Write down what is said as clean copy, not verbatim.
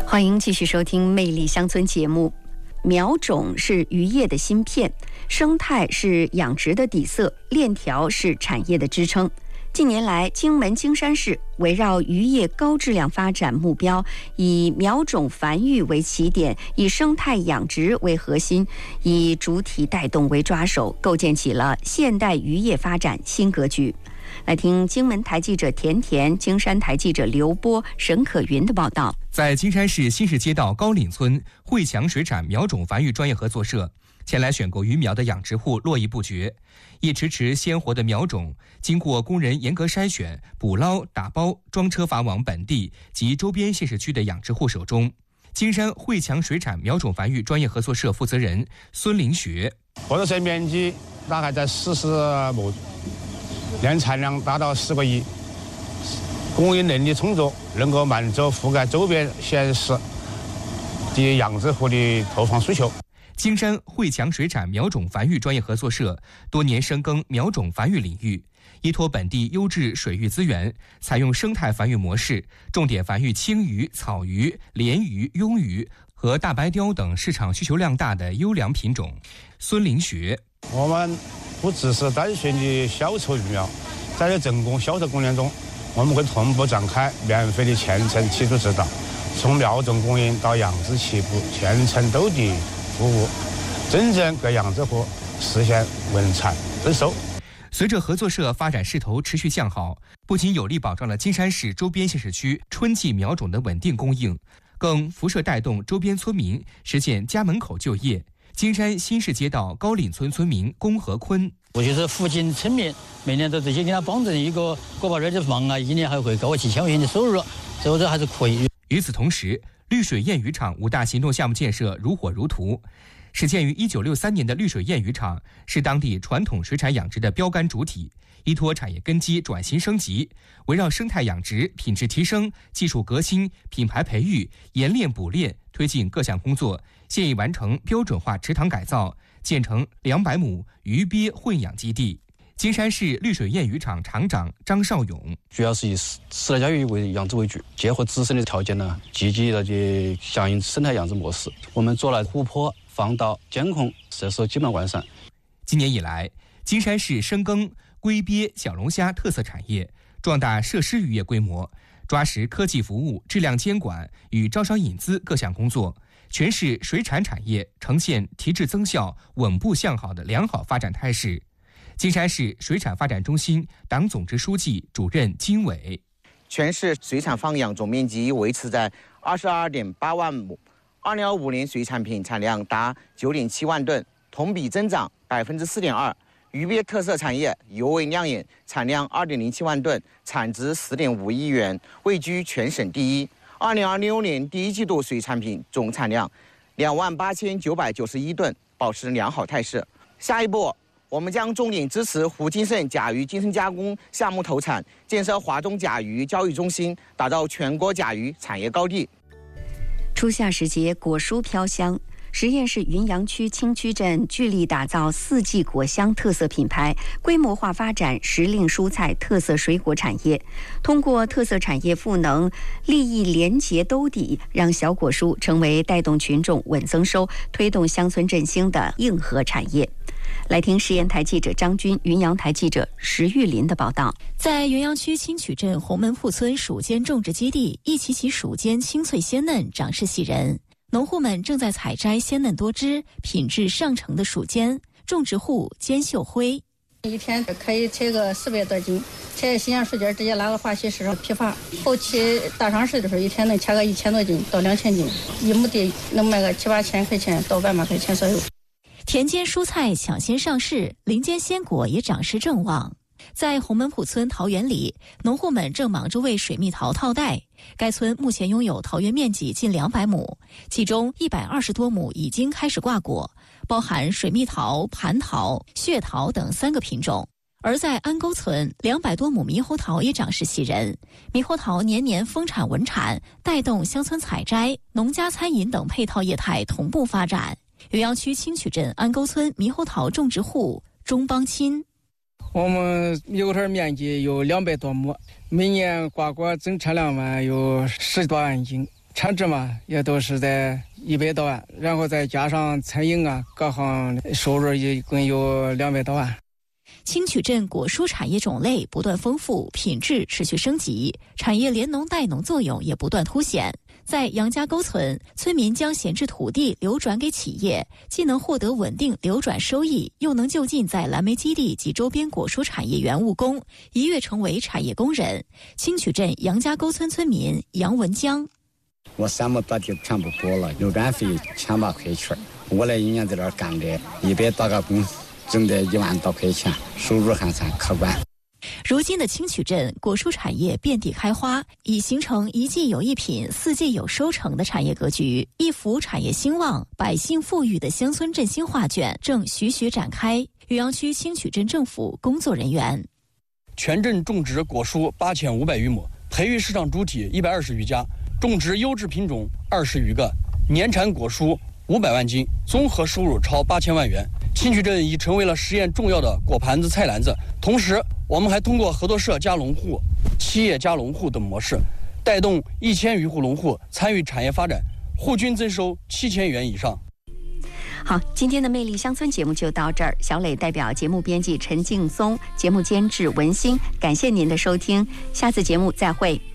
欢迎继续收听《魅力乡村》节目。苗种是渔业的芯片，生态是养殖的底色，链条是产业的支撑。近年来，荆门荆山市围绕渔业高质量发展目标，以苗种繁育为起点，以生态养殖为核心，以主体带动为抓手，构建起了现代渔业发展新格局。来听荆门台记者田田、荆山台记者刘波、沈可云的报道。 在金山市新市街道高岭村汇强水产苗种繁育专业合作社，前来选购鱼苗的养殖户络绎不绝。一池池鲜活的苗种，经过工人严格筛选、捕捞、打包、装车发往本地及周边县市区的养殖户手中。金山汇强水产苗种繁育专业合作社负责人孙林学： 合作社面积大概在40亩，年产量达到10个亿，供应能力充足，能够满足覆盖周边县市的养殖户的投放需求。 金山汇强水产苗种繁育专业合作社多年深耕苗种繁育领域，依托本地优质水域资源，采用生态繁育模式，重点繁育青鱼、草鱼、鲢鱼、鳙鱼和大白鲷等市场需求量大的优良品种。孙林学： 我们不只是单纯的销售鱼苗，在这整个销售过程中，我们会同步展开免费的全程技术指导，从苗种供应到养殖起步，全程兜底服务，真正给养殖户实现稳产增收。 随着合作社发展势头持续向好，不仅有力保障了金山市周边县市区春季苗种的稳定供应，更辐射带动周边村民实现家门口就业。金山新市街道高岭村村民龚和坤： 我就是附近村民每年都这些给他保证一个过把日的房啊，一年还会给我几千块钱的收入，所以这还是可以。 与此同时，绿水燕渔场5大行动项目建设如火如荼。始建于1963年的绿水燕渔场是当地传统水产养殖的标杆主体，依托产业根基转型升级，围绕生态养殖、品质提升、技术革新、品牌培育、研练补练推进各项工作，现已完成标准化池塘改造，建成200亩鱼鳖混养基地。金山市绿水燕渔场厂长张少勇： 主要是以饲料教育为养殖为主，结合自身的条件呢，积极的去响应生态养殖模式。我们做了湖泊防盗监控设施基本完善。 今年以来，金山市深耕龟鳖、小龙虾特色产业，壮大设施渔业规模，抓实科技服务、质量监管与招商引资各项工作，全市水产产业呈现提质增效、稳步向好的良好发展态势。金山市水产发展中心党总支书记、主任金伟： 全市水产放养总面积维持在22.8万亩，2025年水产品产量达9.7万吨，同比增长4.2%。鱼鳖特色产业尤为亮眼，产量2.07万吨，产值10.5亿元，位居全省第一。2026年第一季度水产品总产量28991吨，保持良好态势。下一步，我们将重点支持湖金盛甲鱼精深加工项目投产，建设华东甲鱼交易中心，打造全国甲鱼产业高地。 初夏时节，果蔬飘香。十堰市云阳区青区镇聚力打造四季果香特色品牌，规模化发展时令蔬菜特色水果产业，通过特色产业赋能，利益联结兜底，让小果蔬成为带动群众稳增收、推动乡村振兴的硬核产业。来听十堰台记者张军、云阳台记者石玉林的报道。 在云阳区青曲镇红门铺村薯尖种植基地，一起起薯尖清脆鲜嫩，长势喜人。农户们正在采摘鲜嫩多汁、品质上乘的薯尖。种植户兼秀辉： 一天可以采个400多斤，采新鲜薯尖直接拿到化肥市场批发。后期大上市的时候，一天能采个1000多斤到2000斤，一亩地能卖个7、8千块钱到1万块钱左右。 田间蔬菜抢先上市，林间鲜果也涨势正旺。在红门铺村桃园里，农户们正忙着为水蜜桃套袋。该村目前拥有桃园面积近200亩，其中120多亩已经开始挂果，包含水蜜桃、蟠桃、血桃等3个品种。而在安沟村，200多亩猕猴桃也长势喜人。猕猴桃年年丰产稳产，带动乡村采摘、农家餐饮等配套业态同步发展。云阳区青曲镇安沟村猕猴桃种植户钟邦钦： 我们猕猴桃面积有200多亩，每年挂果总产量有10多万斤， 产值嘛也都是在100多万，然后再加上餐饮啊各项收入一共有200多万。 青曲镇果蔬产业种类不断丰富，品质持续升级，产业联农带农作用也不断凸显。在杨家沟村，村民将闲置土地流转给企业，既能获得稳定流转收益，又能就近在蓝莓基地及周边果蔬产业园务工，一跃成为产业工人。青曲镇杨家沟村村民杨文江： 我3亩多地全部补了，流转费1800块钱，我来1年在这儿干的100多个工，挣得1万多块钱，收入还算可观。 如今的青曲镇果蔬产业遍地开花，已形成一季有一品、4季有收成的产业格局，一幅产业兴旺、百姓富裕的乡村振兴画卷正徐徐展开。颐阳区青曲镇政府工作人员： 全镇种植果蔬8500余亩，培育市场主体120余家，种植优质品种20余个，年产果蔬500万斤，综合收入超8000万元。青曲镇已成为了实验重要的果盘子、菜篮子。同时，我们还通过合作社加农户、企业加农户等模式，带动1000余户农户参与产业发展，户均增收7000元以上。 好，今天的魅力乡村节目就到这儿。小磊代表节目编辑陈劲松，节目监制文心，感谢您的收听，下次节目再会。